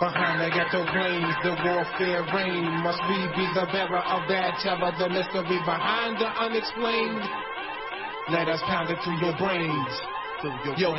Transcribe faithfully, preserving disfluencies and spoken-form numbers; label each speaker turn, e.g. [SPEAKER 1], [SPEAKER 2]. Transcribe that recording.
[SPEAKER 1] Behind the ghetto plains, the warfare reign. Must we be the bearer of bad terror, the mystery behind the unexplained? Let us pound it through your brains. Yo,